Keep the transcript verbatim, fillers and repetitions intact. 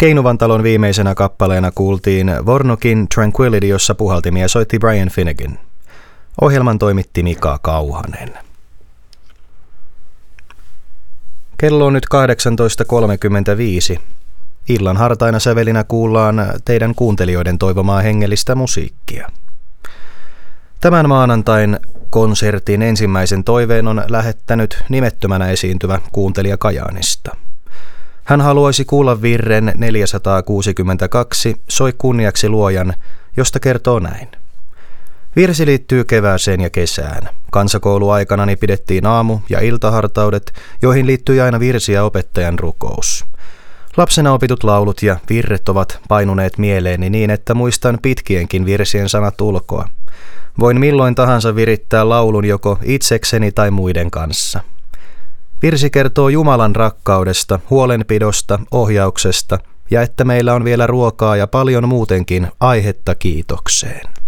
Keinuvan talon viimeisenä kappaleena kuultiin Vornokin Tranquility, jossa puhaltimia soitti Brian Finnegan. Ohjelman toimitti Mika Kauhanen. Kello on nyt kahdeksantoista kolmekymmentäviisi. Illan hartaina sävelinä kuullaan teidän kuuntelijoiden toivomaa hengellistä musiikkia. Tämän maanantain konsertin ensimmäisen toiveen on lähettänyt nimettömänä esiintyvä kuuntelija Kajaanista. Hän haluaisi kuulla virren neljäsataakuusikymmentäkaksi Soi kunniaksi luojan, josta kertoo näin. Virsi liittyy kevääseen ja kesään. Kansakouluaikanani pidettiin aamu- ja iltahartaudet, joihin liittyi aina virsi ja opettajan rukous. Lapsena opitut laulut ja virret ovat painuneet mieleeni niin, että muistan pitkienkin virsien sanat ulkoa. Voin milloin tahansa virittää laulun joko itsekseni tai muiden kanssa. Virsi kertoo Jumalan rakkaudesta, huolenpidosta, ohjauksesta ja että meillä on vielä ruokaa ja paljon muutenkin aihetta kiitokseen.